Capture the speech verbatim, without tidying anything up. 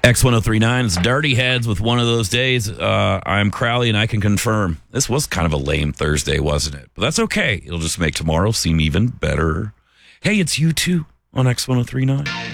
X ten thirty-nine is Dirty Heads with One of Those Days. Uh, I'm Crowley, and I can confirm this was kind of a lame Thursday, wasn't it? But that's okay. It'll just make tomorrow seem even better. Hey, it's you two on X ten thirty-nine.